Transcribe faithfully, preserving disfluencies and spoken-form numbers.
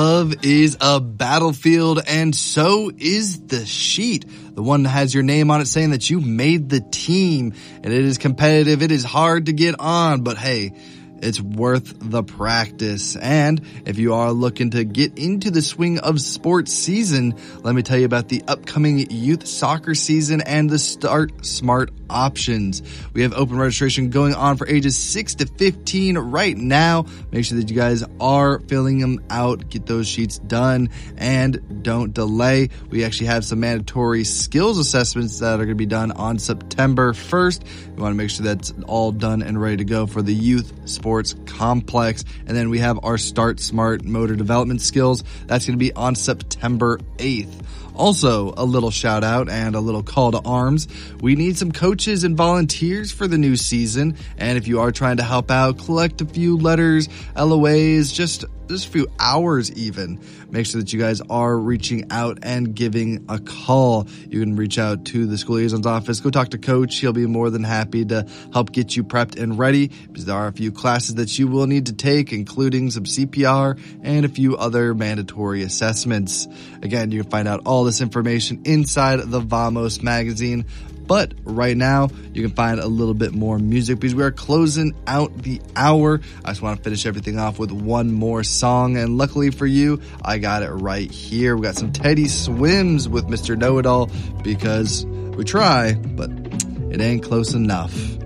Love is a battlefield, and so is the sheet. The one that has your name on it saying that you made the team. And it is competitive. It is hard to get on, but hey, it's worth the practice. And if you are looking to get into the swing of sports season, let me tell you about the upcoming youth soccer season and the Start Smart options. We have open registration going on for ages six to fifteen right now. Make sure that you guys are filling them out. Get those sheets done and don't delay. We actually have some mandatory skills assessments that are going to be done on September first. We want to make sure that's all done and ready to go for the youth sports complex. And then we have our Start Smart motor development skills. That's going to be on September eighth. Also, a little shout out and a little call to arms. We need some coaches and volunteers for the new season. And if you are trying to help out, collect a few letters, L O As, just, just a few hours even. Make sure that you guys are reaching out and giving a call. You can reach out to the school liaison's office. Go talk to coach. He'll be more than happy to help get you prepped and ready, because there are a few classes that you will need to take, including some C P R and a few other mandatory assessments. Again, you can find out all this information inside the Vamos magazine. But right now, you can find a little bit more music because we are closing out the hour. I just want to finish everything off with one more song. And luckily for you, I got it right here. We got some Teddy Swims with Mister Know-It-All, because we try, but it ain't close enough.